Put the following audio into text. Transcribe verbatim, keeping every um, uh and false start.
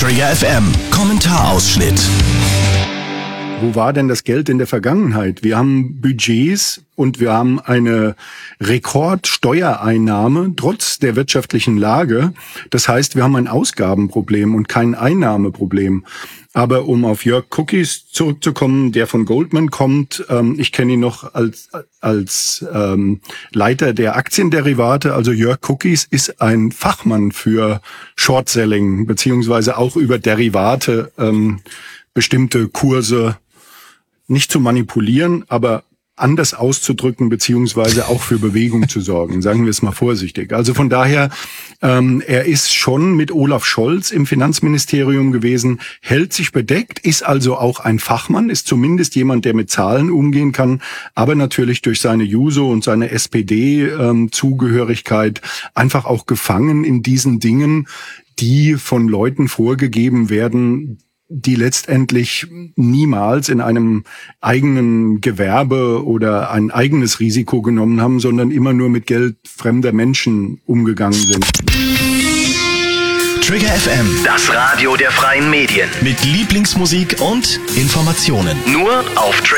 Trigger F M Kommentarausschnitt. Wo war denn das Geld in der Vergangenheit? Wir haben Budgets und wir haben eine Rekordsteuereinnahme trotz der wirtschaftlichen Lage. Das heißt, wir haben ein Ausgabenproblem und kein Einnahmeproblem. Aber um auf Jörg Cookies zurückzukommen, der von Goldman kommt, ähm, ich kenne ihn noch als als ähm, Leiter der Aktienderivate. Also Jörg Cookies ist ein Fachmann für Short-Selling, beziehungsweise auch über Derivate ähm, bestimmte Kurse nicht zu manipulieren, aber anders auszudrücken, beziehungsweise auch für Bewegung zu sorgen, sagen wir es mal vorsichtig. Also von daher, ähm, er ist schon mit Olaf Scholz im Finanzministerium gewesen, hält sich bedeckt, ist also auch ein Fachmann, ist zumindest jemand, der mit Zahlen umgehen kann, aber natürlich durch seine Juso und seine S P D-Zugehörigkeit ähm, einfach auch gefangen in diesen Dingen, die von Leuten vorgegeben werden, die letztendlich niemals in einem eigenen Gewerbe oder ein eigenes Risiko genommen haben, sondern immer nur mit Geld fremder Menschen umgegangen sind. Trigger F M, Das Radio der freien Medien. mit Lieblingsmusik und Informationen. Nur auf Trigger.